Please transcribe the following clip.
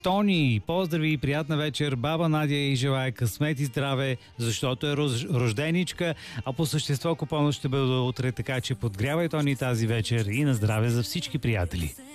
Тони, поздрави и приятна вечер. Баба Надя и желая късмет и здраве, защото е рожденичка, а по същество купонът ще бъде утре, така че подгрявай, Тони, тази вечер и на здраве за всички приятели.